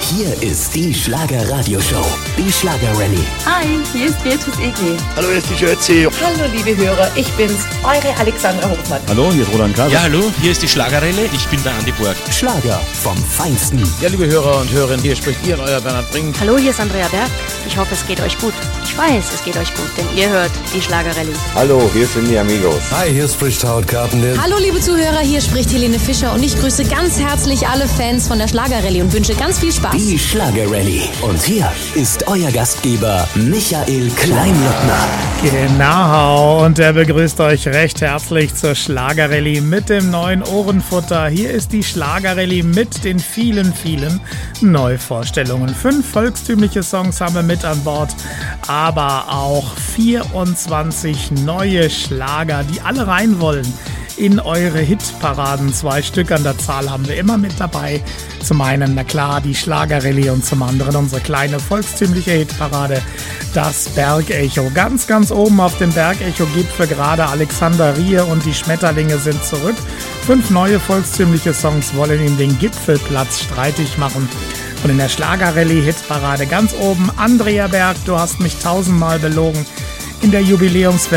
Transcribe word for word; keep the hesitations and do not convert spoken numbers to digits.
Hier ist die Schlager-Radio-Show, die Schlager-Rallye. Hi, hier ist Beatrice Egli. Hallo, hier ist die Schürzi. Hallo, liebe Hörer, ich bin's, eure Alexandra Hofmann. Hallo, hier ist Roland Kaiser. Ja, hallo, hier ist die Schlager-Rallye. Ich bin der Andi Borg. Schlager vom Feinsten. Ja, liebe Hörer und Hörerinnen, hier spricht ihr, euer Bernhard Brink. Hallo, hier ist Andrea Berg. Ich hoffe, es geht euch gut. Ich weiß, es geht euch gut, denn ihr hört die Schlager-Rallye. Hallo, hier sind die Amigos. Hi, hier spricht Howard Carpendale. Hallo, liebe Zuhörer, hier spricht Helene Fischer und ich grüße ganz herzlich alle Fans von der Schlager-Rallye und wünsche ganz viel Spaß. Die Schlager-Rallye. Und hier ist euer Gastgeber Michael Kleinlottner. Genau, und er begrüßt euch recht herzlich zur Schlager-Rallye mit dem neuen Ohrenfutter. Hier ist die Schlager-Rallye mit den vielen, vielen Neuvorstellungen. Fünf volkstümliche Songs haben wir mit an Bord, aber auch vierundzwanzig neue Schlager, die alle rein wollen in eure Hitparaden. Zwei Stück an der Zahl haben wir immer mit dabei. Zum einen, na klar, die Schlager-Rallye und zum anderen unsere kleine volkstümliche Hitparade, das Bergecho. Ganz, ganz oben auf dem Bergecho-Gipfel gerade Alexander Rie und die Schmetterlinge sind zurück. Fünf neue volkstümliche Songs wollen ihm den Gipfelplatz streitig machen. Und in der Schlager-Rallye-Hitparade ganz oben Andrea Berg, du hast mich tausendmal belogen. In der Jubiläumsversion